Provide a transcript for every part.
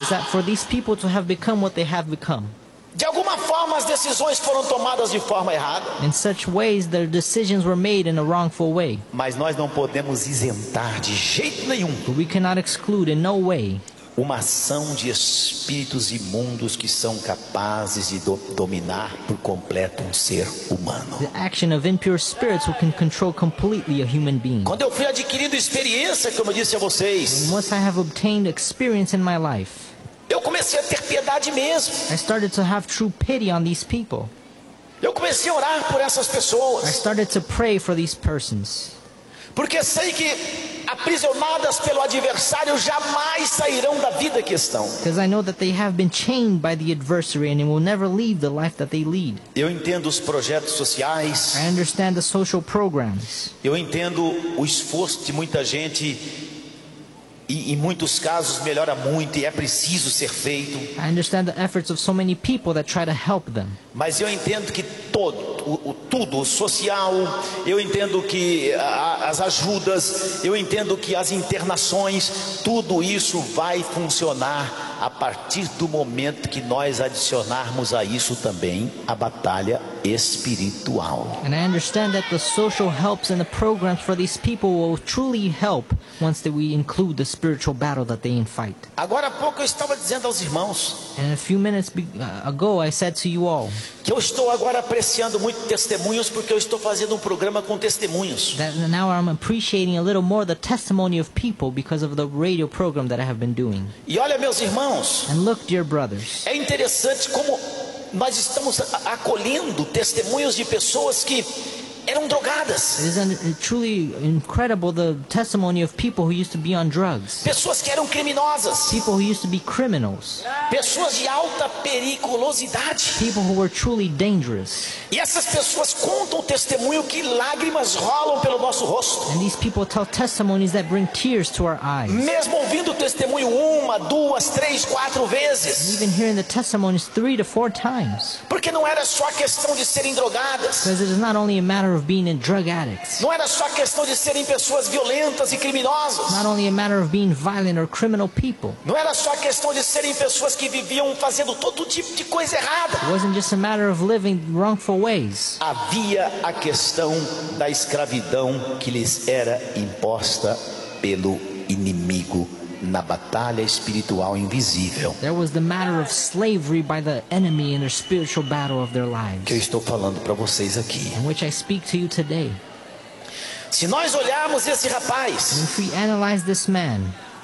is that for these people to have become what they have become, de alguma forma as decisões foram tomadas de forma errada. in such ways their decisions were made in a wrongful way. Mas nós não podemos isentar de jeito nenhum But we cannot exclude in no way uma ação de espíritos imundos que são capazes de dominar por completo um ser humano. the action of impure spirits who can control completely a human being. Quando eu fui adquirindo experiência, como eu disse a vocês, Once I have obtained experience in my life, eu comecei a ter piedade mesmo. I started to have true pity on these people. Eu comecei a orar por essas I pessoas, started to pray for these persons. porque sei que aprisionadas pelo adversário jamais sairão da vida que estão. Because I know that they have been chained by the adversary and they will never leave the life that they lead. Eu entendo os projetos sociais, I understand the social programs. eu entendo o esforço de muita gente, e em muitos casos melhora muito e é preciso ser feito. I understand the efforts of so many people that try to help them. Mas eu entendo que tudo, o social, eu entendo que as ajudas, eu entendo que as internações, tudo isso vai funcionar a partir do momento que nós adicionarmos a isso também a batalha espiritual. And I understand that the social helps and the programs for these people will truly help once that we include the spiritual battle that they fight. Agora há pouco eu estava dizendo aos irmãos And a few minutes ago I said to you all que eu estou agora apreciando muito testemunhos, porque eu estou fazendo um programa com testemunhos. that now I'm appreciating a little more the testimony of people because of the radio program that I have been doing. E olha, meus irmãos, And look, dear brothers, é interessante como nós estamos acolhendo testemunhos de pessoas que eram drogadas, it is truly incredible the testimony of people who used to be on drugs, pessoas que eram criminosas, people who used to be criminals, pessoas de alta periculosidade. people who were truly dangerous. E essas pessoas contam o testemunho que lágrimas rolam pelo nosso rosto. And these people tell testimonies that bring tears to our eyes. Mesmo ouvindo o testemunho 1, 2, 3, 4 vezes. Even hearing the testimonies 3 to 4 times. Porque não era só a questão de serem drogadas. Because it is not only a matter of being drug addicts, Não era só a questão de serem pessoas violentas e criminosas. not only a matter of being violent or criminal people. Não era só a questão de serem pessoas que viviam fazendo todo tipo de coisa errada. It wasn't just a matter of living wrongful ways. Havia a questão da escravidão que lhes era imposta pelo inimigo na batalha espiritual invisível, There was the matter of slavery by the enemy in their spiritual battle of their que eu lives, estou falando para vocês aqui. in which I speak to you today. Se nós olharmos esse rapaz, If we analyze this man,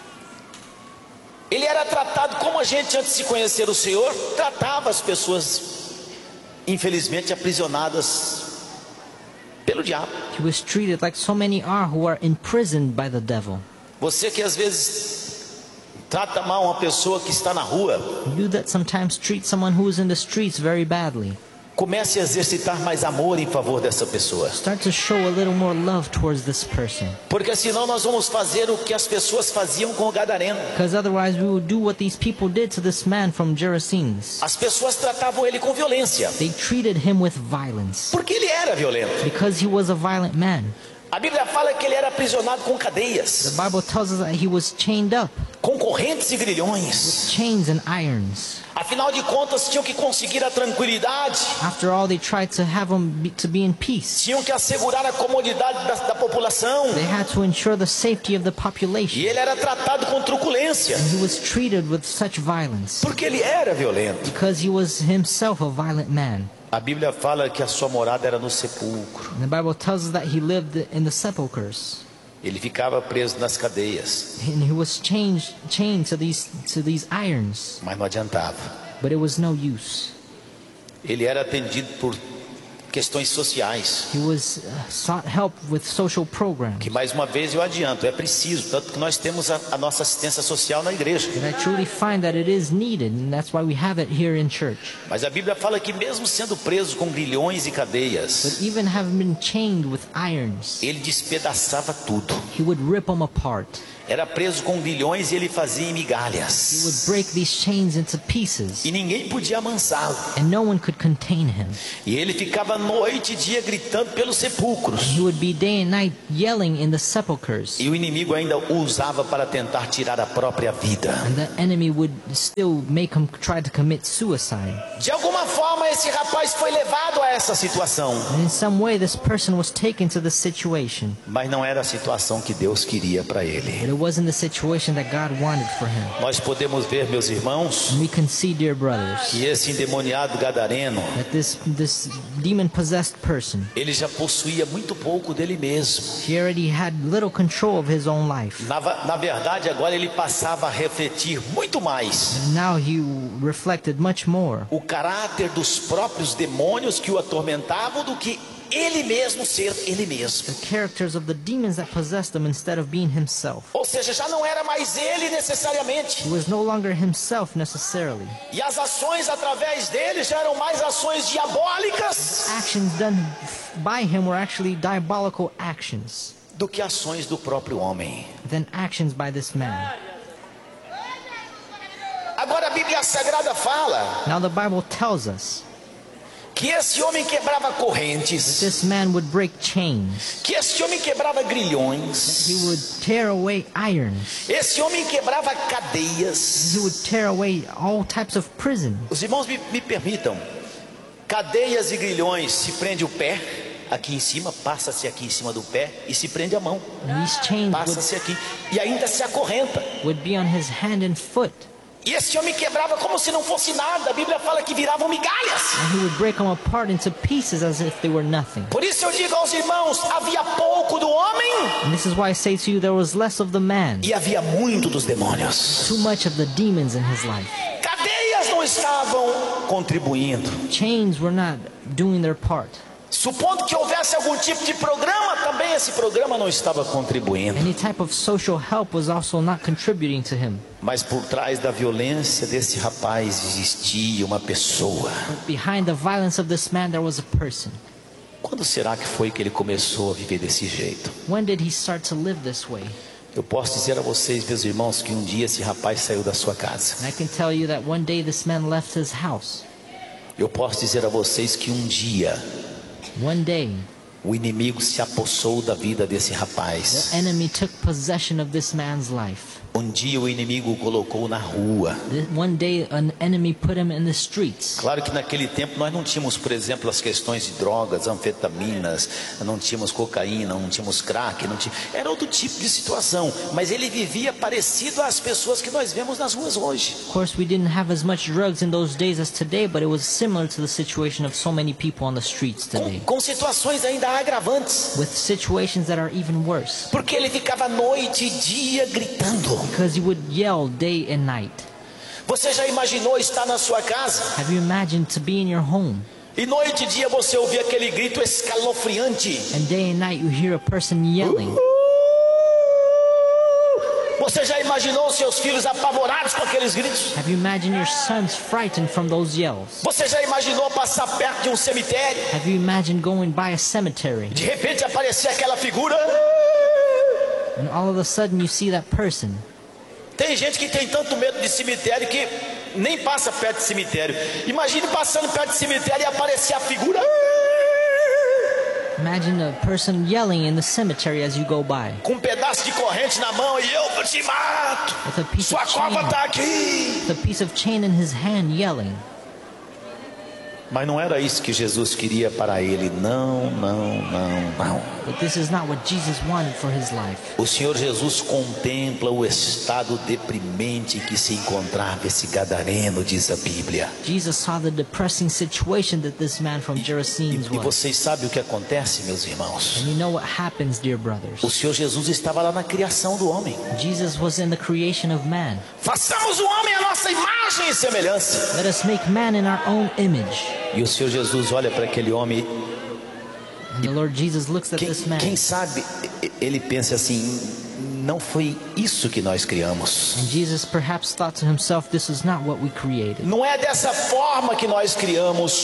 ele era tratado como a gente, antes de conhecer o Senhor, tratava as pessoas, infelizmente, aprisionadas pelo diabo. he was treated like so many are who are imprisoned by the devil. Você que às vezes trata mal uma pessoa que está na rua, You that sometimes treat someone who is in the streets very badly. comece a exercitar mais amor em favor dessa pessoa. Start to show a little more love towards this person. Porque senão nós vamos fazer o que as pessoas faziam com o gadareno. Because otherwise we will do what these people did to this man from Gerasenes. As pessoas tratavam ele com violência, They treated him with violence. porque ele era violento. Because he was a violent man. A Bíblia fala que ele era aprisionado com cadeias, The Bible tells us that he was chained up, com correntes e grilhões. chains and irons. Afinal de contas, tinham que conseguir a tranquilidade, After all, they tried to have him to be in peace. tinham que assegurar a comodidade da população. They had to ensure the safety of the E population. ele era tratado com truculência, He was treated with such violence porque ele era violento. because he was himself a violent man. A Bíblia fala que a sua morada era no sepulcro. And the Bible tells us that he lived in the sepulchres. Ele ficava preso nas cadeias, And he was chained to these irons. mas não adiantava. But it was no use. Ele era atendido por questões sociais, He was sought help with social programs. que mais uma vez eu adianto, é preciso, tanto que nós temos a nossa assistência social na igreja. And I truly find that it is needed, and that's why we have it here in church. Mas a Bíblia fala que mesmo sendo preso com grilhões e cadeias, But even having been chained with irons, ele despedaçava tudo. he would rip them apart. Era preso com grilhões e ele fazia em He migalhas. would break these chains into pieces, E ninguém podia amansá-lo. and no one could contain him. E ele ficava noite e dia gritando pelos sepulcros. He would be day and night yelling in the sepulchres, E o inimigo ainda o usava para tentar tirar a própria vida. and the enemy would still make him try to commit suicide. De alguma forma esse rapaz foi levado a essa situação. And in some way, this person was taken to the situation, Mas não era a situação que Deus queria para but ele. it wasn't the situation that God wanted for him. Nós podemos ver, meus irmãos, And we can see, dear brothers, que esse endemoniado gadareno, that this demon-possessed person, ele já possuía muito pouco dele mesmo. he already had little control of his own life. Na verdade, agora ele passava a refletir muito mais And now he reflected much more o caráter dos próprios demônios que o atormentavam do que ele mesmo ser ele mesmo. the characters of the demons that possessed him instead of being himself. Ou seja, já não era mais ele necessariamente. He was no longer himself necessarily. E as ações através dele já eram mais ações diabólicas Actions done by him were actually diabolical actions do que ações do próprio homem. than actions by this man. Agora a Bíblia Sagrada fala Now the Bible tells us que esse homem quebrava correntes, this man would break chains. que esse homem quebrava grilhões, He would tear away irons. esse homem quebrava He cadeias. would tear away all types of prison. Os irmãos me permitam, cadeias e grilhões, se prende o pé aqui em cima, passa-se aqui em cima do pé e se prende a mão, And these chains passa-se aqui e ainda se acorrenta. would be on his hand and foot. E esse homem quebrava como se não fosse nada. A Bíblia fala que viravam migalhas. And he would break them apart into pieces as if they were nothing. Por isso eu digo aos irmãos, havia pouco do homem And this is why I say to you, there was less of the man, e havia muito dos demônios. too much of the demons in his life. Cadeias não estavam contribuindo. Chains were not doing their part. Supondo que houvesse algum tipo de programa, também esse programa não estava contribuindo. Any type of social help was also not contributing to him. Mas por trás da violência desse rapaz existia uma pessoa. But behind the violence of this man, there was a person. Quando será que foi que ele começou a viver desse jeito? When did he start to live this way? Eu posso dizer a vocês, meus irmãos, que um dia esse rapaz saiu da sua casa. And I can tell you that one day this man left his house. Eu posso dizer a vocês que um dia One day, o inimigo se apossou da vida desse rapaz. the enemy took possession of this man's life. Um dia o inimigo o colocou na rua. One day, an enemy put him in the streets. Claro que naquele tempo nós não tínhamos, por exemplo, as questões de drogas, anfetaminas, não tínhamos cocaína, não tínhamos crack, era outro tipo de situação. Mas ele vivia parecido às pessoas que nós vemos nas ruas hoje. Of course, we didn't have as much drugs in those days as today, but it was similar to the situation of so many people on the streets today, Com situações ainda agravantes. with situations that are even worse. Porque ele ficava noite e dia gritando. Because he would yell day and night. Você já imaginou estar na sua casa Have you imagined to be in your home, e noite e dia você ouvir aquele grito escalofriante? and day and night you hear a person yelling? Você já imaginou seus filhos apavorados com aqueles gritos? Have you imagined your sons frightened from those yells? Você já imaginou passar perto de um cemitério? Have you imagined going by a cemetery, De repente aparecer aquela figura? and all of a sudden you see that person? Tem gente que tem tanto medo de cemitério que nem passa perto de cemitério. Imagine passando perto de cemitério e aparecer a figura. Imagine a person yelling in the cemetery as you go by, Com um pedaço de corrente na mão e eu te mato. with a piece Sua of cova chain, está aqui. with a piece of chain in his hand, yelling. Mas não era isso que Jesus queria para ele. Não, não, não, não. But this is not what Jesus wanted for his life. O Senhor Jesus contempla o estado deprimente que se encontrava esse gadareno, diz a Bíblia. Jesus saw the depressing situation that this man from Gerasenes E was. vocês sabem o que acontece, meus irmãos? And you know what happens, dear brothers? O Senhor Jesus estava lá na criação do homem. Jesus was in the creation of man. Façamos o homem a nossa imagem e semelhança. Let us make man in our own image. E o Senhor Jesus olha para aquele homem. And the Lord Jesus looks at this man. Quem sabe ele pensa assim: não foi isso que nós criamos. And Jesus perhaps thought to himself, this is not what we created. Não é dessa forma que nós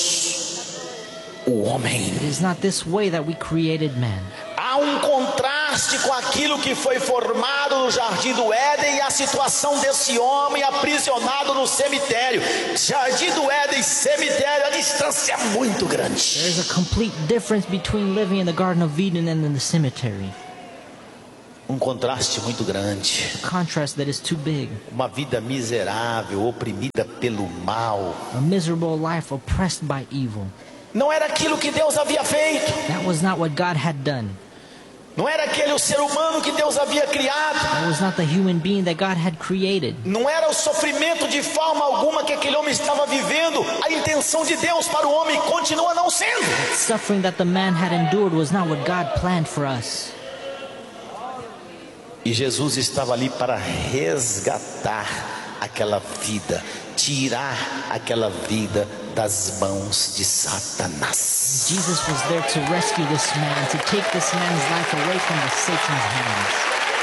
criamos o homem. It is not this way that we created man. Há um contraste contraste com aquilo que foi formado no Jardim do Éden e a situação desse homem aprisionado no cemitério. Jardim do Éden e cemitério, a distância é muito grande. There is a complete difference between living in the Garden of Eden and in the cemetery. Contraste muito grande. A contrast that is too big. Uma vida miserável, oprimida pelo mal. A miserable life oppressed by evil. Não era aquilo que Deus havia feito. That was not what God had done. Não era aquele o ser humano que Deus havia criado. That was not the human being that God had created. Não era o sofrimento de forma alguma que aquele homem estava vivendo. A intenção de Deus para o homem continua não sendo. The suffering that the man had endured was not what God planned for us. E Jesus estava ali para resgatar aquela vida, tirar aquela vida das mãos de Satanás. Jesus was there to rescue this man, to take this man's life away from Satan's hands.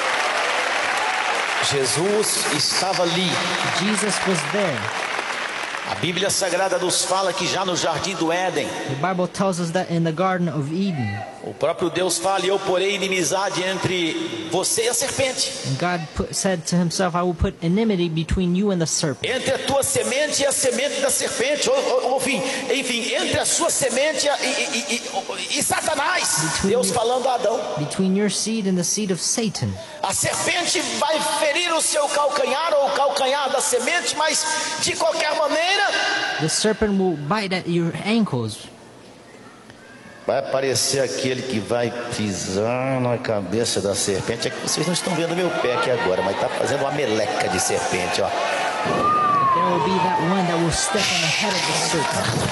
Jesus estava ali. Jesus was there. A Bíblia Sagrada nos fala que já no Jardim do Éden, The Bible tells us that in the Garden of Eden, o próprio Deus fala: e eu porei inimizade entre você e a serpente, God said to himself, I will put enmity between you and the serpent. entre a tua semente e a semente da serpente, enfim, entre a sua semente e Satanás. Deus falando a Adão. Between your seed and the seed of Satan. A serpente vai ferir o seu calcanhar ou o calcanhar da semente, mas de qualquer maneira The serpent will bite at your ankles. vai aparecer aquele que vai pisar na cabeça da serpente. É que vocês não estão vendo meu pé aqui agora, mas está fazendo uma meleca de serpente, ó. There will be that one that will step on the head of the serpent.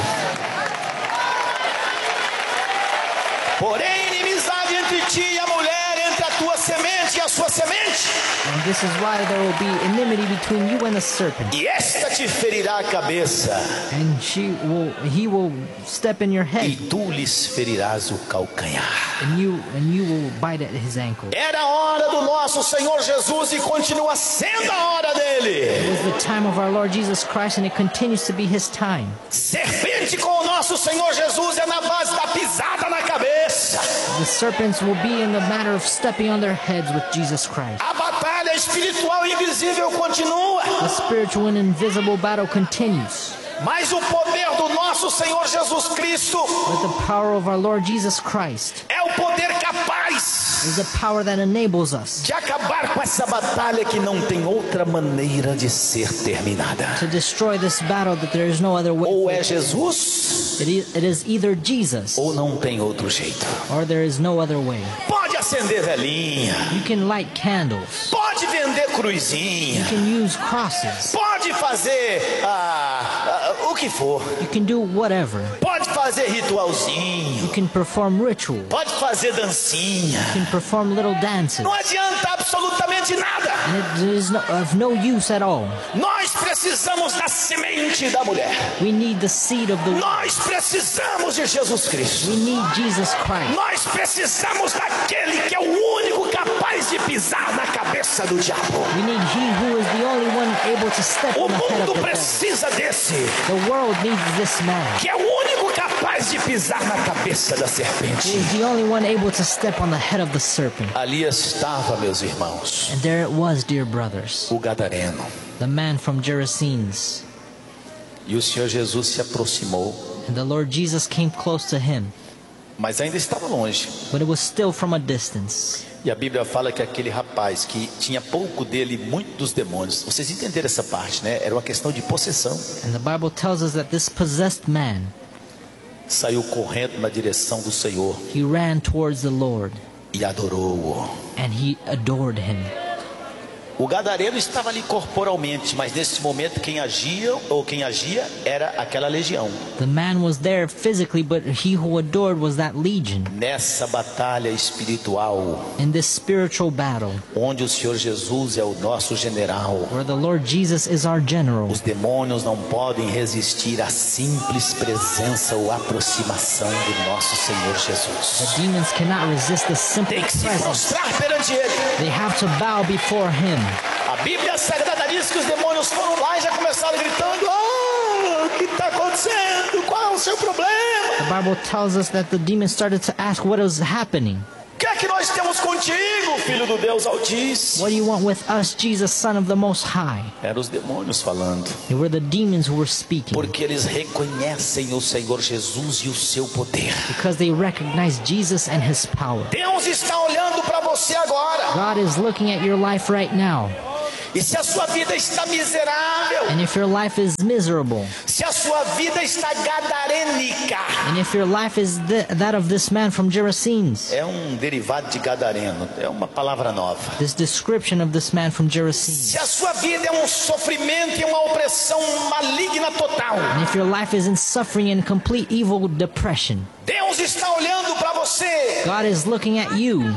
Porém, inimizade entre ti e a mulher, entre a tua semente e a sua semente. And this is why there will be enmity between you and the serpent. E esta te ferirá a cabeça, And he will step in your e head, tu lhes ferirás o calcanhar. and you will bite at his ankle. Era a hora do nosso Senhor Jesus e continua sendo a hora dele. It was the time of our Lord Jesus Christ, and it continues to be his time. Serpente com o nosso Senhor Jesus é na base da pisada na cabeça. The serpents will be in the matter of stepping on their heads with Jesus Christ. A batalha espiritual e invisível continua, The spiritual and invisible battle continues. mas o poder do nosso Senhor Jesus Cristo But the power of our Lord Jesus Christ é o poder capaz is the power that enables us de acabar com essa batalha que não tem outra maneira de ser terminada. to destroy this battle that there is no other way. Ou é Jesus, It is either Jesus ou não tem outro jeito. or there is no other way. Pode acender velhinha, You can light candles. pode vender You cruzinha, can use crosses. pode fazer o que for, You can do whatever. pode fazer ritualzinho, You can perform ritual. pode fazer dancinha. You can perform little dances. Não adianta absolutamente nada. And it is of no use at all. Nós precisamos da semente da mulher. We need the seed of the world. Nós precisamos de Jesus Cristo. We need Jesus Christ. Nós precisamos daquele que é o único capaz de pisar na cabeça do diabo. We need He who is the only one able to step O on the head of mundo the devil. precisa desse, The world needs this man. que é o único capaz de pisar na cabeça da He serpente. is the only one able to step on the head of the serpent. Ali estava, meus irmãos, And there it was, dear brothers, o gadareno. the man from Gerasenes. E o Senhor Jesus se aproximou, And the Lord Jesus came close to him, mas ainda estava longe. but it was still from a distance. E a Bíblia fala que aquele rapaz que tinha pouco dele, muito dos demônios. Vocês entenderam essa parte, né? Era uma questão de possessão. And the Bible tells us that this possessed man, Saiu correndo na direção do Senhor he ran towards the Lord e adorou-o. and he adored him. O gadareno estava ali corporalmente, mas nesse momento quem agia era aquela legião. The man was there physically, but he who adored was that legion. Nessa batalha espiritual, In this spiritual battle, onde o Senhor Jesus é o nosso general, where the Lord Jesus is our general, os demônios não podem resistir à simples presença ou aproximação do nosso Senhor Jesus. the demons cannot resist the simple Tem que se presence. prostrar perante Ele. They have to bow before him. A Bíblia Sagrada diz que os demônios foram lá e já começaram gritando: "Oh, o que está acontecendo? Qual é o seu problema? The Bible tells us that the demons started to ask what is happening. O que é que nós temos contigo? contigo, filho do Deus Altíssimo? What do you want with us, Jesus, Son of the Most High? Eram os demônios falando. They were the demons who were speaking. Porque eles reconhecem o Senhor Jesus e o seu poder. Because they recognize Jesus and His power. Deus está olhando para você agora. God is looking at your life right now. E se a sua vida está miserável, And if your life is miserable, se a sua vida está gadarênica, and if your life is that of this man from Gerasenes, é derivado de gadareno, é uma palavra nova. this description of this man from Gerasenes, Se a sua vida é sofrimento e uma opressão maligna total, and if your life is in suffering and complete evil depression, Deus está olhando para você. God is looking at you.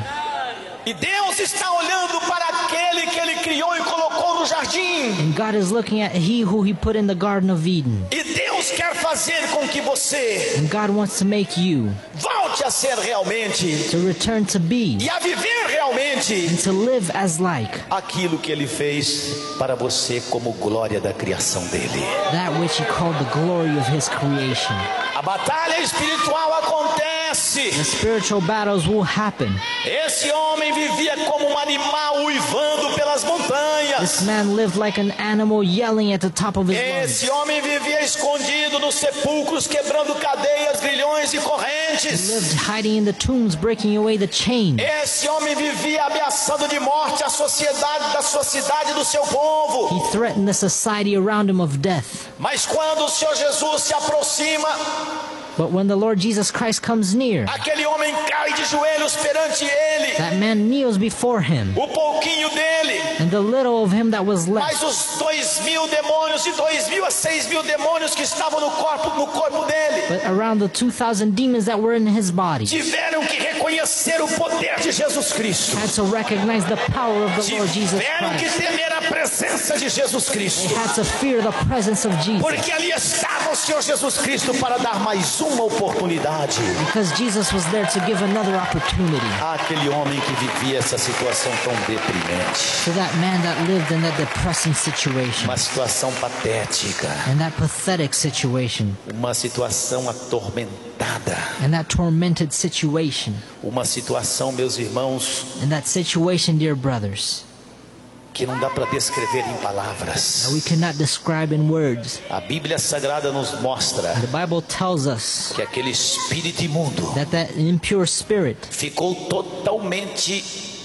E Deus está olhando para aquele que Ele criou e colocou no jardim. And God is looking at He who He put in the Garden of Eden. E Deus quer fazer com que você And God wants to make you volte a ser realmente to return to be e a viver realmente and to live as like aquilo que Ele fez para você como glória da criação dele. that which He called the glory of His creation. A batalha espiritual acontece. The spiritual battles will happen. Esse homem vivia como um animal uivando pelas montanhas. This man lived like an animal yelling at the top of his lungs. Esse homem vivia escondido nos sepulcros, quebrando cadeias, grilhões e He correntes. lived hiding in the tombs, breaking away the chains. Esse homem vivia ameaçando de morte a sociedade da sua cidade e do seu povo. He threatened the society around him of death. Mas quando o Senhor Jesus se aproxima, But when the Lord Jesus Christ comes near, aquele homem cai de joelhos perante ele. that man kneels before him, O pouquinho dele, and the little of him that was mas left, os 2.000 demônios, de 2.000 a 6.000 demônios que estavam no corpo dele, but around the 2,000 demons that were in his body, tiveram que reconhecer o poder de Jesus Cristo. had to recognize the power of the Lord Jesus Tiveram que Christ. temer a presença de Jesus Cristo. They had to fear the presence of Jesus, Porque ali estava o Senhor Jesus Cristo para dar mais uma oportunidade because Jesus was there to give another opportunity àquele homem que vivia essa situação tão deprimente. to that man that lived in that depressing situation, Uma situação patética, and that pathetic situation, uma situação atormentada, and that tormented situation, uma situação, meus irmãos, and that situation, dear brothers, que não dá para descrever em palavras. that we cannot describe in words. A Bíblia Sagrada nos mostra The Bible tells us que aquele espírito imundo that impure spirit ficou totalmente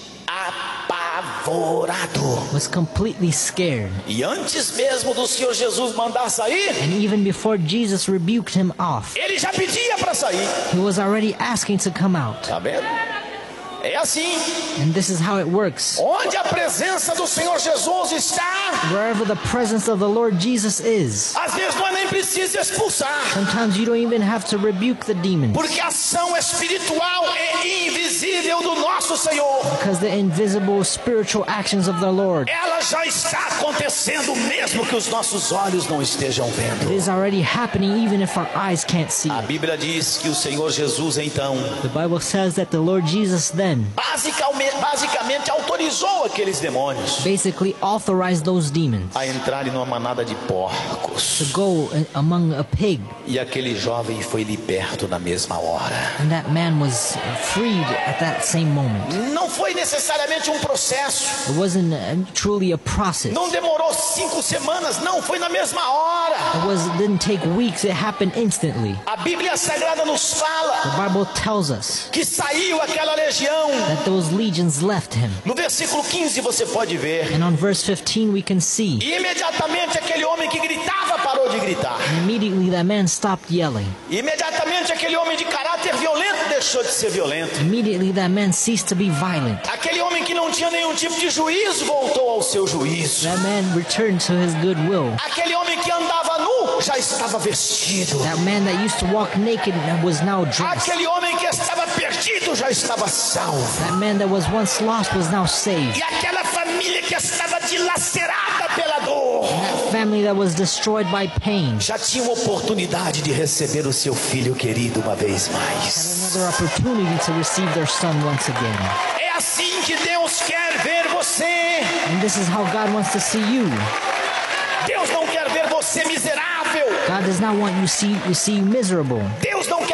apavorado. was completely scared. E antes mesmo do Senhor Jesus mandar sair, And even before Jesus rebuked him off, ele já pedia para sair. he was already asking to come out. Tá vendo? É assim. And this is how it works. Onde a presença do Senhor Jesus está, Wherever the presence of the Lord Jesus is, às vezes não é nem preciso expulsar. sometimes you don't even have to rebuke the demons, Porque a ação espiritual e invisível do nosso Senhor, because the invisible spiritual actions of the Lord, ela já está acontecendo mesmo que os nossos olhos não estejam it vendo. is already happening even if our eyes can't see A it. Bíblia diz que o Senhor Jesus então The Bible says that the Lord Jesus then basicamente autorizou aqueles demônios basically authorized those demons a entrarem numa manada de to porcos. go among a pig, E aquele jovem foi liberto na mesma hora. and that man was freed at that same moment. Não foi necessariamente um processo. It wasn't truly a process. Não demorou 5 semanas, não, foi na mesma hora. It didn't take weeks, it happened instantly. A Bíblia Sagrada nos The fala Bible tells us que saiu aquela legião. that those legions left him. No versículo 15 você pode ver. And on verse 15 we can see, E imediatamente aquele homem que gritava parou de gritar. immediately that man stopped yelling. Imediatamente aquele homem de caráter violento deixou de ser violento. Immediately that man ceased to be violent. Aquele homem que não tinha nenhum tipo de juízo voltou ao seu juízo. That man returned to his goodwill. Aquele homem que andava nu já estava vestido. That man that used to walk naked was now dressed. Aquele homem que estava perdido já estava salvo. That man that was once lost was now saved. E aquela família que estava dilacerada pela dor That family that was destroyed by pain já tinha oportunidade de receber o seu filho querido uma vez had mais. another opportunity to receive their son once again. É assim que Deus quer ver você. And this is how God wants to see you. Deus não quer ver você miserável. God does not want you see you miserable. Deus não quer ver você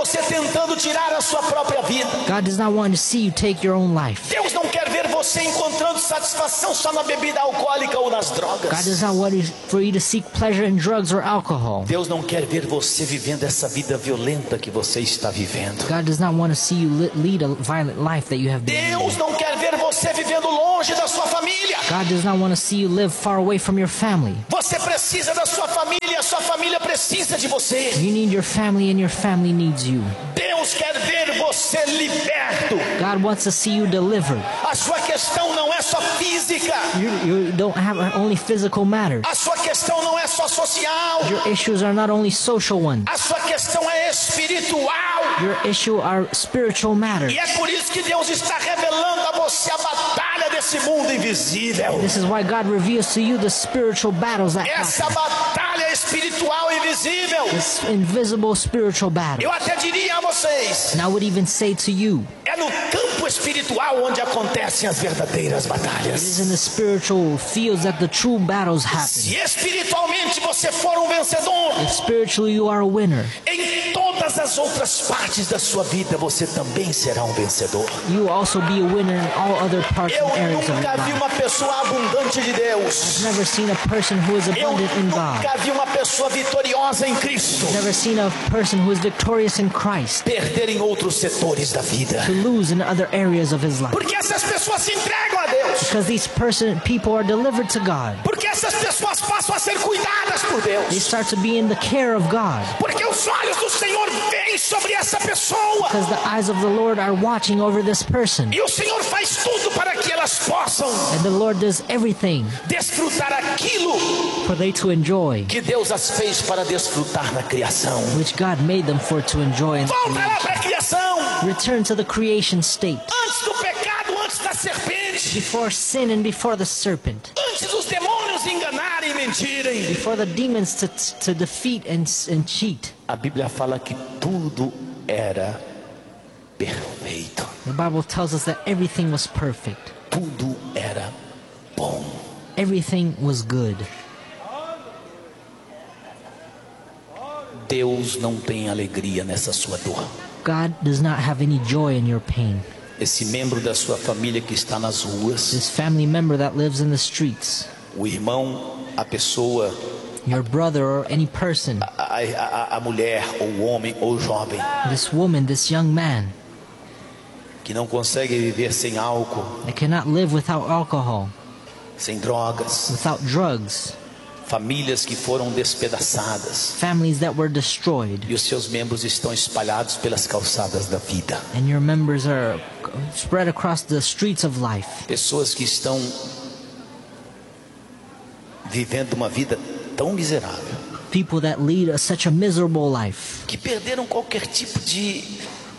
você tentando tirar a sua própria vida. God does not want to see you take your own life. Deus não quer ver você encontrando satisfação só na bebida alcoólica ou nas God drogas. does not want for you to seek pleasure in drugs or alcohol. Deus não quer ver você vivendo essa vida violenta que você está vivendo. God does not want to see you lead a violent life that you have been Deus leading. não quer ver você vivendo longe da sua família. God does not want to see you live far away from your family. Você precisa da sua família, a sua família precisa de você. You need your family and your family needs you. Deus quer ver você liberto. God wants to see you delivered. A sua questão não é só física. You don't have only physical matters. A sua questão não é só social. Your issues are not only social ones. A sua questão é espiritual. Your issue are spiritual matters. E é por isso que Deus está revelando a você a batalha desse mundo invisível. This is why God reveals to you the spiritual battles that Essa happen. batalha espiritual invisível. This invisible spiritual battle. Eu até diria a vocês, And I would even say to you, é no campo espiritual onde acontecem as verdadeiras it is batalhas. in the spiritual fields that the true battles happen. Se espiritualmente você for um vencedor, If spiritually you are a winner, em todas as outras partes da sua vida você também será um vencedor. you will also be a winner in all other parts Eu and areas of your nunca vi life. uma pessoa abundante de Deus. I've never seen a person who is Eu abundant in God. nunca vi uma pessoa vitoriosa em Cristo I've never seen a person who is victorious in Christ perder em outros setores da vida. to lose in other areas of his life. Porque essas pessoas se entregam a Deus. Because these people are delivered to God. Porque essas pessoas passam a ser cuidadas por They Deus. start to be in the care of God. Porque os olhos do Senhor vêm sobre essa pessoa. Because the eyes of the Lord are watching over this person. E o Senhor faz tudo para que elas possam And the Lord does everything desfrutar aquilo for they to enjoy, que Deus as fez para desfrutar na criação. which God made them for to enjoy. Volta lá para a criação. Return to the creation state. Antes do pecado, antes da serpente. Before sin and before the serpent. Antes dos demônios enganarem e mentirem. Before the demons to defeat and cheat. A Bíblia fala que tudo era perfeito. The Bible tells us that everything was perfect. Tudo era bom. Everything was good. Deus não tem alegria nessa sua dor. God does not have any joy in your pain. Esse membro da sua família que está nas ruas, This family member that lives in the streets, o irmão, a pessoa, your brother or any person, a mulher, ou o homem, ou o jovem, this woman, this young man, que não consegue viver sem álcool, that cannot live without alcohol, sem drogas, without drugs, famílias que foram despedaçadas families that were destroyed, e os seus membros estão espalhados pelas calçadas da vida. and your members are spread across the streets of life. Pessoas que estão vivendo uma vida tão miserável, People that lead such a miserable life, que perderam qualquer tipo de,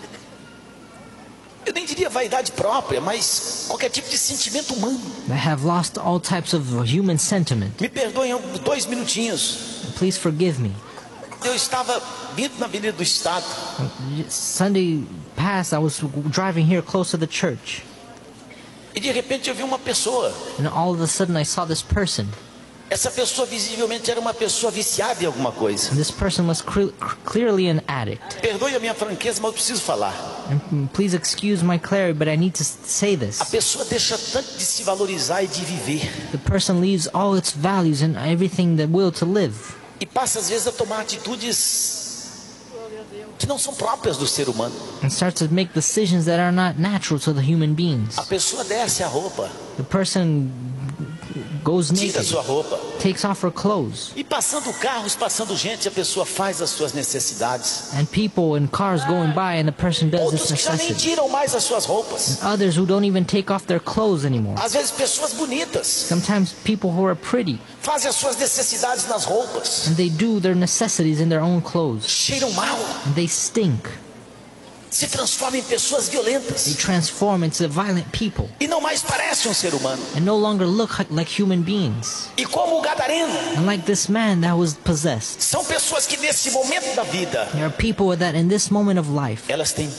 eu nem diria vaidade própria, mas qualquer tipo de sentimento humano. that have lost all types of human sentiment. Me perdoem 2 minutinhos. Please forgive me. Eu estava vindo na Avenida do Estado Sunday past, I was driving here close to the church, e de repente eu vi uma pessoa. and all of a sudden I saw this person. Essa pessoa visivelmente era uma pessoa viciada em alguma coisa. And this person was clearly an addict. Perdoe a minha franqueza, mas eu preciso falar. And please excuse my clarity, but I need to say A this. pessoa deixa tanto de se valorizar e de viver The person leaves all its values and everything that will to live, e passa às vezes a tomar atitudes que não são próprias do ser humano. and starts to make decisions that are not natural to the human beings. A pessoa desce a roupa, The person goes tira a naked, sua roupa takes off her clothes, e passando carros, passando gente, a pessoa faz as suas necessidades. and people and cars going by, and the person does Outros its que já nem necessity. tiram mais as suas roupas. Others who don't even take off their clothes anymore. Às vezes pessoas bonitas Sometimes people who are pretty, fazem as suas necessidades nas roupas. and they do their necessities in their own clothes, Cheiram mal, and they stink. se transformam em pessoas They violentas transform into violent people e não mais parecem um ser humano. and no longer look like human beings. E como o gadareno, And like this man that was possessed, são pessoas que nesse momento da vida there are people that in this moment of life, elas têm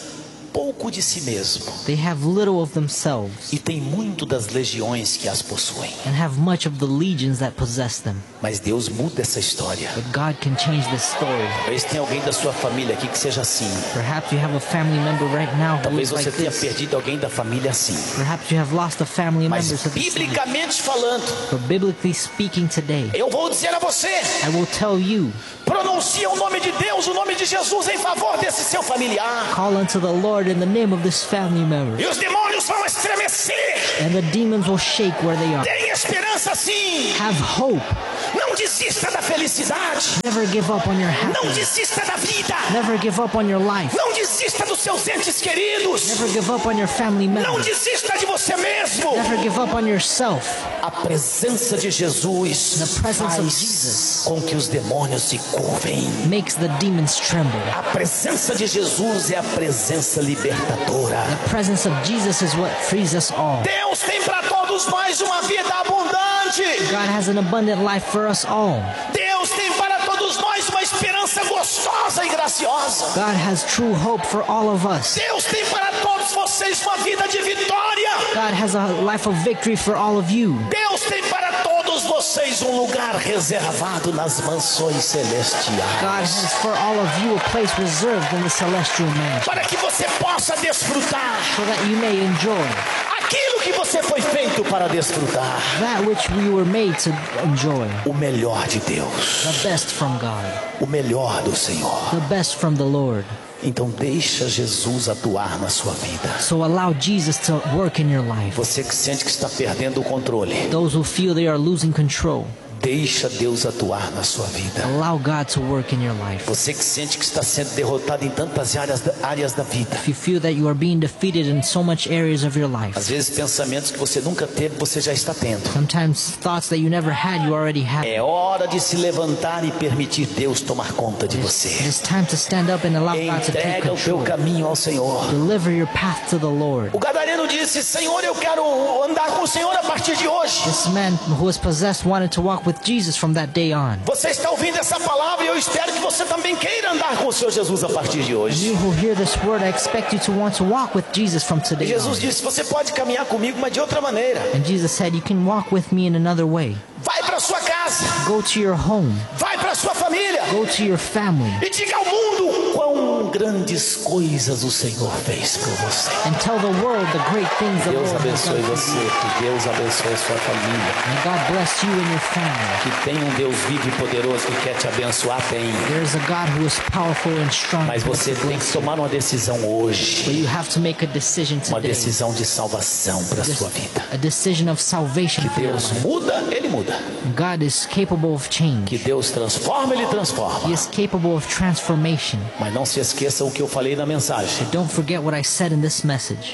pouco de si mesmo They have little of themselves e têm muito das legiões que as possuem. and have much of the legions that possess them. Mas Deus muda essa história. But God can change this story. Talvez tenha alguém da sua família aqui que seja assim. Perhaps you have a family member right now who Talvez is like você tenha this. perdido alguém da família assim. Perhaps you have lost a family member Mas to this age. biblicamente falando, But biblically speaking today, eu vou dizer a você, I will tell you, pronuncia o nome de Deus, o nome de Jesus em favor desse seu familiar. call unto the Lord in the name of this family member, E os demônios vão estremecer. and the demons will shake where they are. Tenha esperança sim. Have hope. Não desista da felicidade. Never give up on your Não happiness. desista da vida. Never give up on your life. Não desista dos seus entes queridos. Never give up on your family Não members. desista de você mesmo. Never give up on yourself. A presença de Jesus The presence of faz Jesus com que os demônios se curvem. makes the demons tremble. A presença de Jesus é a presença libertadora. The presence of Jesus is what frees us all. Deus tem para todos nós uma vida abundante. God has an abundant life for us all. Deus tem para todos nós uma esperança gostosa e graciosa. God has true hope for all of us. Deus tem para todos vocês uma vida de vitória. God has a life of victory for all of you. Deus tem para todos vocês um lugar reservado nas mansões God celestiais. has for all of you a place reserved in the celestial mansion Para que você possa desfrutar so that you may enjoy aquilo que você foi feito para desfrutar. that which we were made to enjoy. O melhor de Deus, The best from God. o melhor do Senhor. The best from the Lord. Então deixa Jesus atuar na sua vida. So allow Jesus to work in your life. Você que sente que está perdendo o controle, Those who feel they are losing control, deixa Deus atuar na sua vida. allow God to work in your life. Você que sente que está sendo derrotado em tantas áreas da vida. If you feel that you are being defeated in so much areas of your life, Às vezes pensamentos que você nunca teve, você já está tendo. sometimes thoughts that you never had, you already have. É hora de se levantar e permitir Deus tomar conta de It você. is time to stand up and allow God to take Entrega o teu control. caminho ao Senhor. Deliver your path to the Lord. O gadareno disse: Senhor, eu quero andar com o Senhor a partir de hoje. This man who was possessed wanted to walk with Jesus from that day on. Você está ouvindo essa palavra e eu espero que você também queira andar com o Senhor Jesus a partir de hoje. You who hear this word, I expect you to want to walk with Jesus from E today Jesus on. disse: você pode caminhar comigo, mas de outra maneira. And Jesus said, you can walk with me in another way. Vai para sua casa, Go to your home. vai para sua família Go to your family. e diga ao mundo quão grandes coisas o Senhor fez por você. And tell the world the great things the Deus Lord has abençoe done for você, you. que Deus abençoe a sua família. And God bless you and your family. Que tem um Deus vivo e poderoso que quer te abençoar, tem. There is a God who is powerful and strong. Mas você tem que tomar uma decisão But hoje. you have to make a decision Uma today. decisão de salvação para a sua vida. A decision of salvation for your Deus life. muda, Ele muda. God is capable of change. Que Deus transforma, Ele He transforma. is capable of transformation. Mas não se esqueça o que eu falei na mensagem. Don't forget what I said in this message.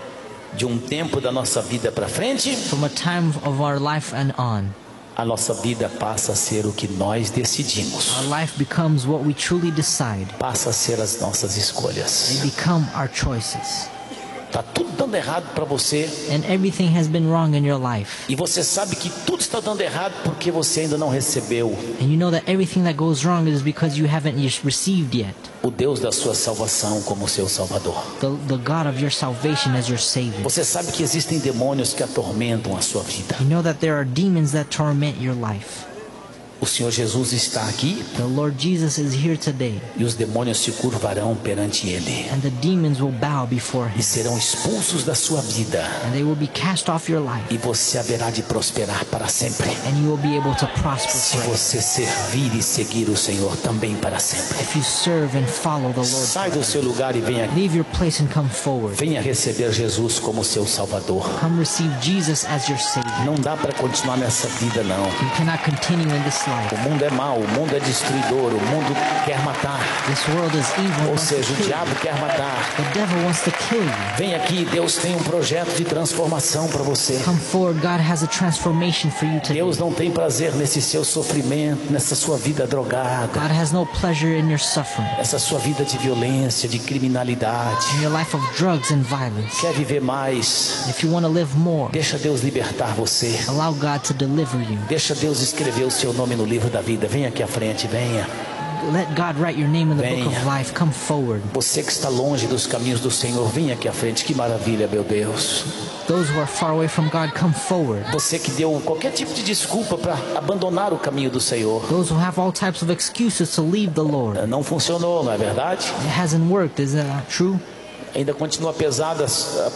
De um tempo da nossa vida para frente, From a time of our life and on, a nossa vida passa a ser o que nós decidimos. our life becomes what we truly decide. Passa a ser as nossas They escolhas. become our choices. Tá tudo dando errado para você And everything has been wrong in your life. e você sabe que tudo está dando errado porque você ainda não recebeu And you know that everything that goes wrong is because you haven't received yet o Deus da sua salvação como seu Salvador. the God of your salvation as your Savior. Você sabe que existem demônios que atormentam a sua vida. You know that there are demons that torment your life. O Senhor Jesus está aqui The Lord Jesus is here today, e os demônios se curvarão perante Ele and the demons will bow before e Him, serão expulsos da sua vida and they will be cast off your life, e você haverá de prosperar para sempre. and you will be able to prosper Se forever. você servir e seguir o Senhor também para sempre. If you serve and follow the Lord, Sai do seu lugar e venha aqui. leave your place and come forward. Venha receber Jesus como seu Salvador. Come receive Jesus as your Savior. Não dá para continuar nessa vida, não. You cannot continue in this O life. mundo é mau, o mundo é destruidor, o mundo quer matar. This world is evil. Ou Wants to seja, o kill you. diabo quer matar. The devil wants to kill you. Vem aqui, Deus tem um projeto de transformação para você. Come forward. God has a transformation for you today. Deus não tem prazer nesse seu sofrimento, nessa sua vida drogada, God has no pleasure in your suffering, nessa sua vida de violência, de criminalidade. in your life of drugs and violence. Quer viver mais? If you want to live more, Deixa Deus libertar você. allow God to deliver you. Deixa Deus escrever o seu nome no livro da vida. Venha aqui à frente, venha. let God write your name in the book Venha. of life. Come forward. Você que está longe dos caminhos do Senhor, venha aqui à frente. Que maravilha, meu Deus. Those who are far away from God, come forward. Você que deu qualquer tipo de desculpa para abandonar o caminho do Senhor. Those who have all types of excuses to leave the Lord. Não funcionou, não é verdade? It hasn't worked, is that not true? Ainda continua pesado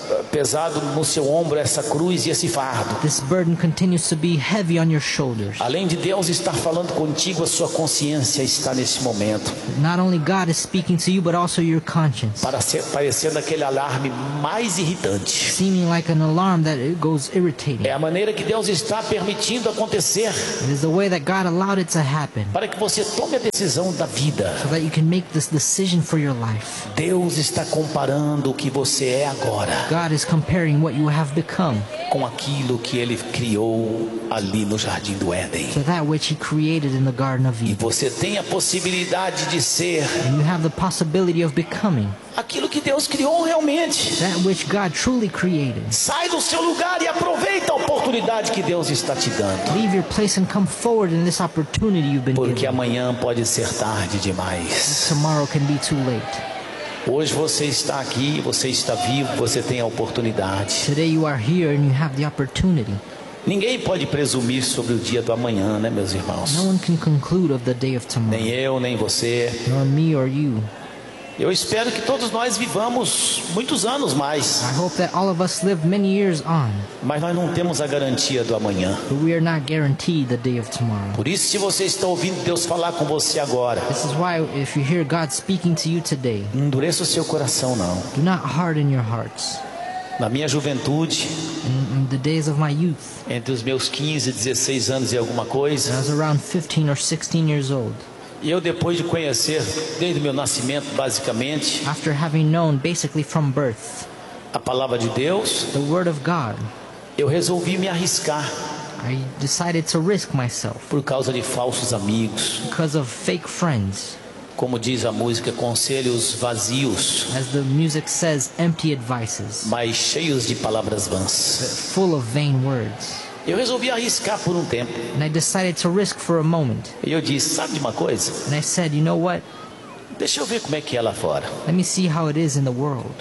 no seu ombro essa cruz e esse fardo. This burden continues to be heavy on your shoulders. Além de Deus estar falando contigo, a sua consciência está nesse momento Not only God is speaking to you, but also your conscience. parecendo aquele alarme mais irritante. Seeming like an alarm that it goes irritating. É a maneira que Deus está permitindo acontecer It is the way that God allowed it to happen, para que você tome a decisão da vida. so that you can make this decision for your life. Deus está comparando o que você é agora God is comparing what you have become com aquilo que Ele criou ali no Jardim do Éden. to that which He created in the Garden of E Eden. você tem a possibilidade de ser And you have the possibility of becoming aquilo que Deus criou realmente. that which God truly created. Sai do seu lugar e aproveita a oportunidade que Deus está te dando. Leave your place and come forward in this opportunity you've been Porque given. amanhã pode ser tarde demais. Tomorrow can be too late. Hoje você está aqui, você está vivo, você tem a oportunidade. Today you are here and you have the opportunity. Ninguém pode presumir sobre o dia do amanhã, né, meus irmãos? No one can conclude of the day of Nem tomorrow, eu, nem você. nor me or you. Eu espero que todos nós vivamos muitos anos mais, I hope that all of us live many years on, mas nós não temos a garantia do amanhã. but we are not guaranteed the day of tomorrow. Por isso, se você está ouvindo Deus falar com você agora, This is why if you hear God speaking to you today, não endureça o seu coração, não. do not harden your hearts. Na minha juventude, In the days of my youth, entre os meus 15 e 16 anos e alguma I coisa, was around 15 or 16 years old. e eu depois de conhecer, desde o meu nascimento basicamente, After having known basically from birth a palavra de Deus, the Word of God, eu resolvi me arriscar I decided to risk myself por causa de falsos amigos. because of fake friends. Como diz a música, conselhos vazios, As the music says, empty advices, mas cheios de palavras vãs. full of vain words. Eu resolvi arriscar por um tempo. And I decided to risk for a moment. E eu disse, sabe de uma coisa? And I said, you know what? Deixa eu ver como é que é lá fora. Let me see how it is in the world.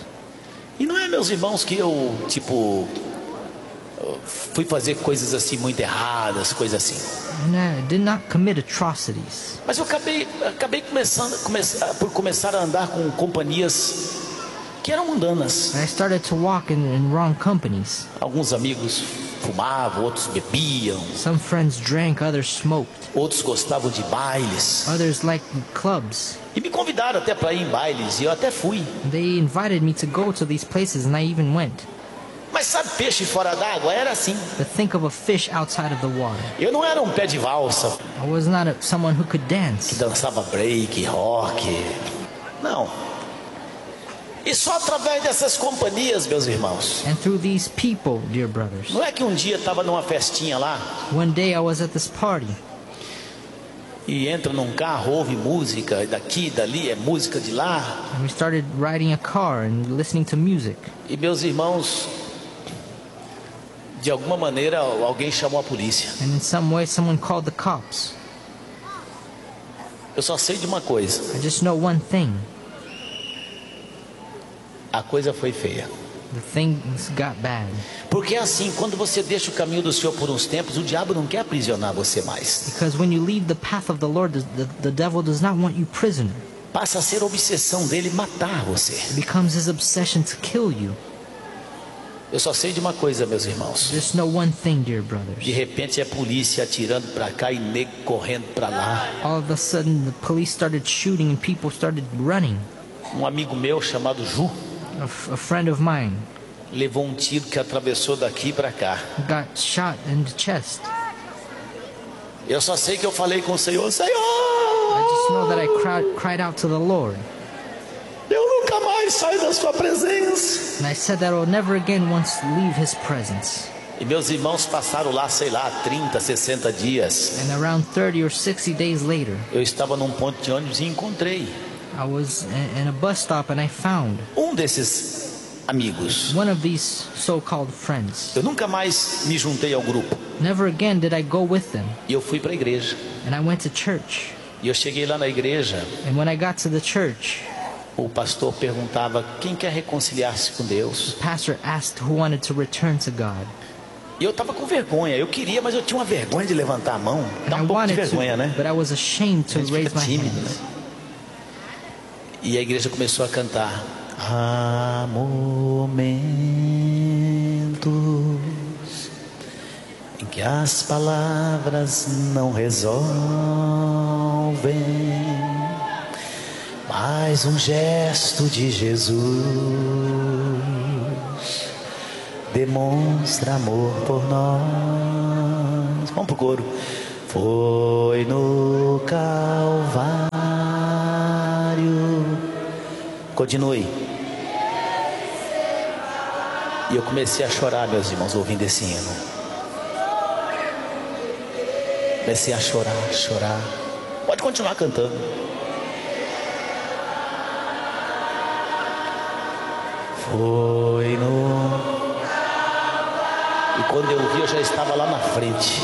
E não é, meus irmãos, que eu, fui fazer coisas assim muito erradas, coisas assim. And I did not commit atrocities. Mas eu acabei por começar a andar com companhias que eram mundanas. And I started to walk in wrong companies. Alguns amigos fumavam, outros bebiam, Some friends drank, others smoked. outros gostavam de bailes. Others liked clubs. E me convidaram até para ir em bailes, e eu até fui. They invited me to go to these places and I even went. Mas sabe, peixe fora d'água era assim. But think of a fish outside of the water. Eu não era um pé de valsa, I was not someone who could que dance. dançava break, rock. Não. E só através dessas companhias, meus irmãos. And through these people, dear brothers, Não é que um dia estava numa festinha lá one day I was at this party e entra num carro, ouve música daqui, dali, é música de lá. and we started riding a car and listening to music. E meus irmãos, de alguma maneira alguém chamou a polícia. And in some way someone called the cops. Eu só sei de uma coisa, I just know one thing. a coisa foi feia. The things got bad. Porque é assim, quando você deixa o caminho do Senhor por uns tempos, o diabo não quer aprisionar você mais. Because when you leave the path of the Lord, the devil does not want you prisoner. Passa a ser a obsessão dele matar você. It becomes his obsession to kill you. Eu só sei de uma coisa, meus irmãos. Just know one thing, dear De brothers. repente é polícia atirando pra cá e nego correndo pra lá. All of a sudden, the police started shooting and people started running. Um amigo meu chamado Ju A friend of mine levou um tiro que atravessou daqui pra cá. got shot in the chest. Eu só sei que eu falei com o Senhor, I Senhor, just know that I cried out to the Lord. eu nunca mais saio da sua presença. And I said that I will never again once leave his presence. E meus irmãos passaram lá, sei lá, 30, 60 dias. And around 30 or 60 days later, Eu estava num ponto de ônibus e encontrei I was in a bus stop and I found um desses amigos. one of these so-called friends. Eu nunca mais me juntei ao grupo. Never again did I go with them. E eu fui para a igreja. And I went to church. E eu cheguei lá na igreja, And when I got to the church, o pastor perguntava quem quer reconciliar-se com Deus. the pastor asked who wanted to return to God. E eu estava com vergonha. Eu queria, mas eu tinha uma vergonha de levantar a mão. Dá And I um pouco de wanted vergonha, to, né? but I was ashamed to A gente raise fica my tímido, né? hands. E a igreja começou a cantar. Há momentos em que as palavras não resolvem, mas um gesto de Jesus demonstra amor por nós. Vamos pro coro. Foi no Calvário. Continue. E eu comecei a chorar, meus irmãos, ouvindo esse hino. Comecei a chorar, chorar. Pode continuar cantando. Foi no... E quando eu vi, eu já estava lá na frente.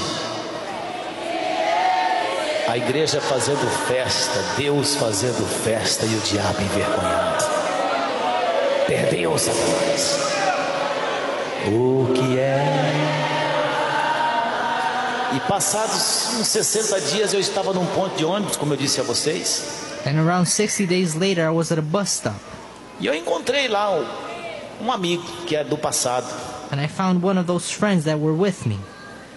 A igreja fazendo festa, Deus fazendo festa e o diabo envergonhado. Perdeu, Satanás. O que é? E passados uns 60 dias eu estava num ponto de ônibus, como eu disse a vocês. And around 60 days later, I was at a bus stop. E eu encontrei lá um amigo que é do passado. And I found one of those friends that were with me.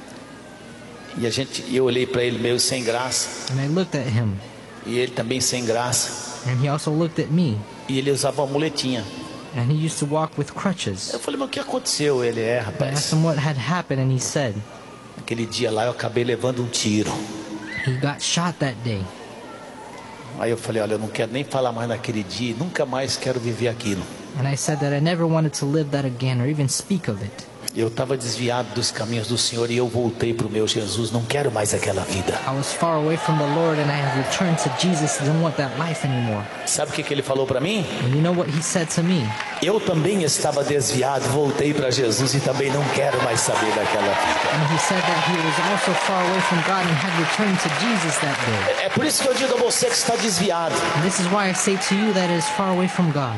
E eu olhei para ele meio sem graça. And I looked at him. E ele também sem graça. And he also looked at me. E ele usava uma muletinha. And he used to walk with crutches. Eu falei, mas o que aconteceu? Ele I asked rapaz. him what had happened, and he said Aquele dia lá eu acabei levando um tiro. he got shot that day. Aí eu falei, olha, eu não quero nem falar mais naquele dia. Nunca mais quero viver aquilo. And I said that I never wanted to live that again or even speak of it. Eu estava desviado dos caminhos do Senhor e eu voltei para o meu Jesus. Não quero mais aquela vida. I was far away from the Lord and I have returned to Jesus. I don't want that life anymore. Sabe o que ele falou para mim? And you know what he said to me? Eu também estava desviado, voltei para Jesus e também não quero mais saber daquela vida. And he said that he was also far away from God and had returned to Jesus that day. É por isso que eu digo a você que está desviado. And this is why I say to you that is far away from God.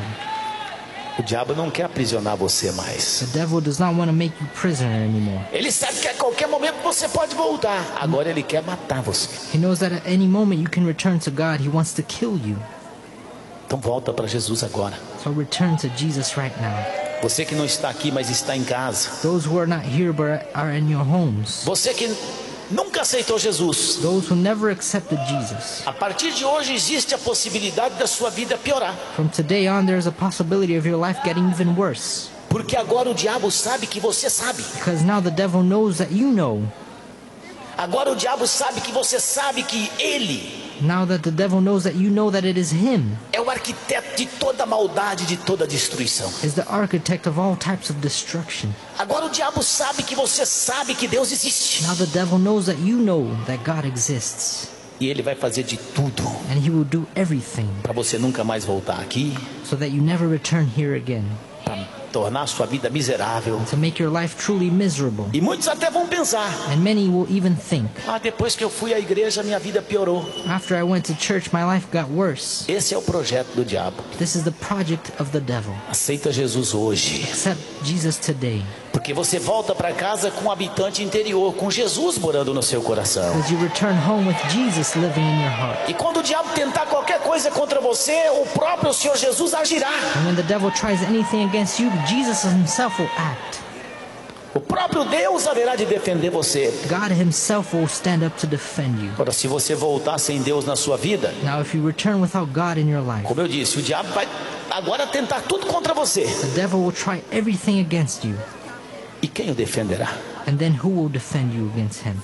O diabo não quer aprisionar você mais. The devil does not want to make you prisoner anymore. Ele sabe que a qualquer momento você pode voltar. Agora ele quer matar você. He knows that at any moment you can return to God. He wants to kill you. Então volta para Jesus agora. So return to Jesus right now. Você que não está aqui, mas está em casa. Those who are not here but are in your homes. Você que nunca aceitou Jesus. Those who never accepted Jesus. A partir de hoje existe a possibilidade da sua vida piorar. From today on, there's a possibility of your life getting even worse. Porque agora o diabo sabe que você sabe. Because now the devil knows that you know. Agora o diabo sabe que ele Now that the devil knows that you know that it is him. é o arquiteto de toda maldade, de toda destruição. Is the architect of all types of destruction. Agora o diabo sabe que você sabe que Deus existe. Now the devil knows that you know that God exists. E ele vai fazer de tudo And he will do everything para você nunca mais voltar aqui, so that you never return here again. para tornar sua vida miserável. To make your life truly miserable. E muitos até vão pensar: And many will even think, depois que eu fui à igreja, minha vida piorou. after I went to church, my life got worse. Esse é o projeto do diabo. This is the project of the devil. Aceita Jesus hoje, Accept Jesus today. porque você volta para casa com um habitante interior, com Jesus morando no seu coração. Because you return home with Jesus living in your heart. E quando o diabo tentar qualquer coisa contra você, o próprio Senhor Jesus agirá. And when the devil tries anything against you, Jesus himself will act. O próprio Deus haverá de defender você. God himself will stand up to defend you. Agora, se você voltar sem Deus na sua vida, Now, if you return without God in your life, como eu disse, o diabo vai agora tentar tudo contra você. the devil will try everything against you. E quem o defenderá? And then who will defend you against him?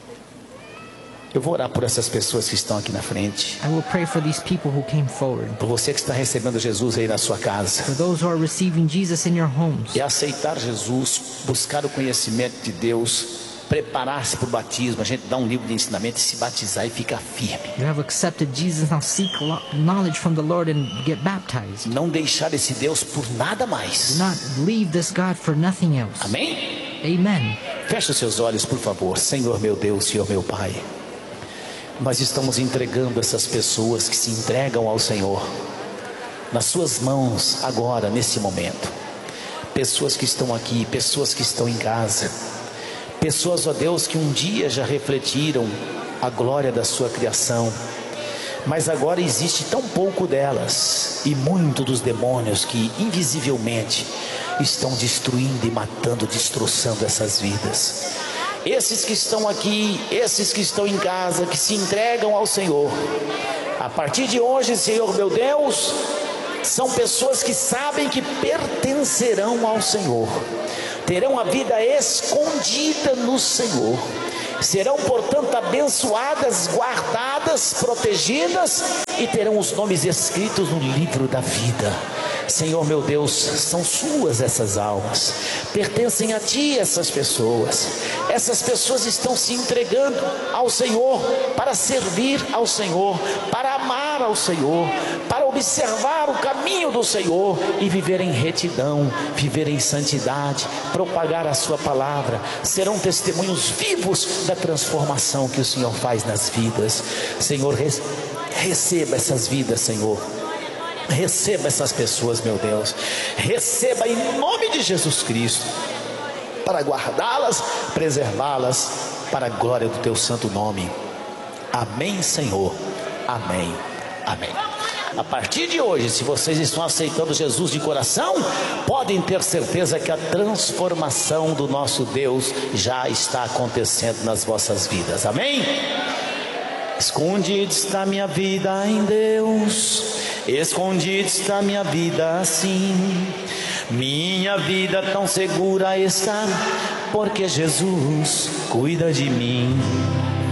Eu vou orar por essas pessoas que estão aqui na frente. I will pray for these people who came forward. Por você que está recebendo Jesus aí na sua casa. For those who are receiving Jesus in your homes. E aceitar Jesus, buscar o conhecimento de Deus, preparar-se para o batismo. A gente dá um livro de ensinamento e se batizar e ficar firme. You have accepted Jesus, now seek knowledge from the Lord and get baptized. Não deixar esse Deus por nada mais. Do not leave this God for nothing else. Amém? Amen. Feche os seus olhos, por favor. Senhor meu Deus, Senhor meu Pai. nós estamos entregando essas pessoas que se entregam ao Senhor nas suas mãos agora, nesse momento. Pessoas que estão aqui, pessoas que estão em casa, pessoas, ó Deus, que um dia já refletiram a glória da sua criação, mas agora existe tão pouco delas, e muito dos demônios que invisivelmente estão destruindo e matando, destroçando essas vidas. Esses que estão aqui, esses que estão em casa, que se entregam ao Senhor, a partir de hoje, Senhor meu Deus, são pessoas que sabem que pertencerão ao Senhor, terão a vida escondida no Senhor, serão portanto abençoadas, guardadas, protegidas, e terão os nomes escritos no livro da vida. Senhor meu Deus, são suas essas almas, pertencem a Ti essas pessoas estão se entregando ao Senhor, para servir ao Senhor, para amar ao Senhor, para observar o caminho do Senhor e viver em retidão, viver em santidade, propagar a sua palavra. Serão testemunhos vivos da transformação que o Senhor faz nas vidas. Senhor, receba essas vidas, Senhor. Receba essas pessoas, meu Deus. Receba em nome de Jesus Cristo, para guardá-las, preservá-las, para a glória do Teu santo nome. Amém, Senhor. Amém. Amém. A partir de hoje, se vocês estão aceitando Jesus de coração, podem ter certeza que a transformação do nosso Deus já está acontecendo nas vossas vidas. Amém? Escondida está minha vida em Deus, escondida está minha vida assim, minha vida tão segura está, porque Jesus cuida de mim.